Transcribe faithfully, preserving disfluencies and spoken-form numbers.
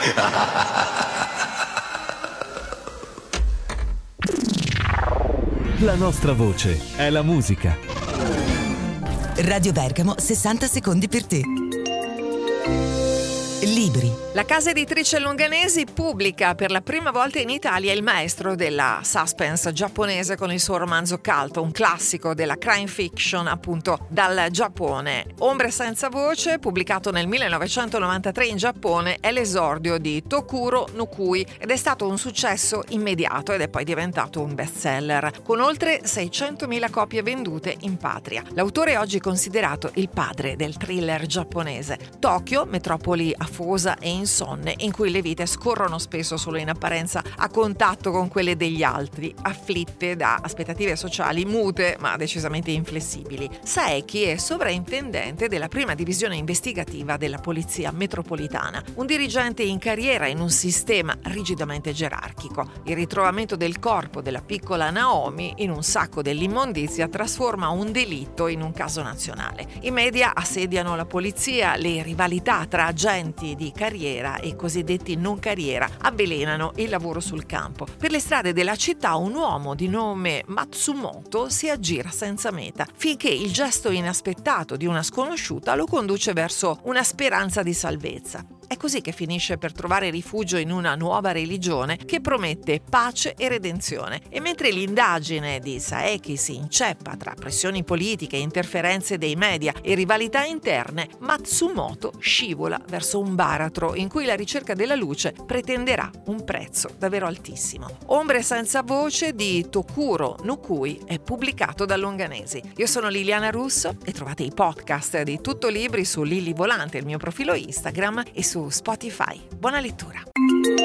La nostra voce è la musica. Radio Bergamo, sessanta secondi per te. Libri. La casa editrice Longanesi pubblica per la prima volta in Italia Il maestro della suspense giapponese con il suo romanzo Cult, un classico della crime fiction appunto dal Giappone. Ombre senza voce, pubblicato nel millenovecentonovantatré in Giappone, è l'esordio di Tokuro Nukui ed è stato un successo immediato ed è poi diventato un bestseller, con oltre seicentomila copie vendute in patria. L'autore è oggi considerato il padre del thriller giapponese. Tokyo, metropoli affosa e insonne, in cui le vite scorrono spesso solo in apparenza a contatto con quelle degli altri, afflitte da aspettative sociali mute ma decisamente inflessibili. Saeki è sovrintendente della prima divisione investigativa della polizia metropolitana, un dirigente in carriera in un sistema rigidamente gerarchico. Il ritrovamento del corpo della piccola Naomi in un sacco dell'immondizia trasforma un delitto in un caso nazionale. I media assediano la polizia, le rivalità tra agenti di carriera e cosiddetti non carriera avvelenano il lavoro sul campo. Per le strade della città un uomo di nome Matsumoto si aggira senza meta, finché il gesto inaspettato di una sconosciuta lo conduce verso una speranza di salvezza. È così che finisce per trovare rifugio in una nuova religione che promette pace e redenzione. E mentre l'indagine di Saeki si inceppa tra pressioni politiche, interferenze dei media e rivalità interne, Matsumoto scivola verso un baratro in cui la ricerca della luce pretenderà un prezzo davvero altissimo. Ombre senza voce di Tokuro Nukui è pubblicato da Longanesi. Io sono Liliana Russo e trovate i podcast di Tutto Libri su Lili Volante, il mio profilo Instagram, e su Spotify. Buona lettura.